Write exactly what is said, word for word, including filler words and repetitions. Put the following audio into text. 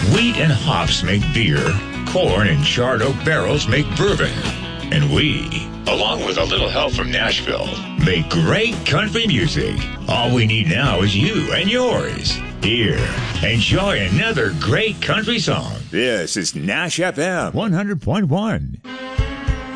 Wheat and hops make beer. Corn and charred oak barrels make bourbon. And we, along with a little help from Nashville, make great country music. All we need now is you and yours. Here, enjoy another great country song. This is Nash F M one hundred point one.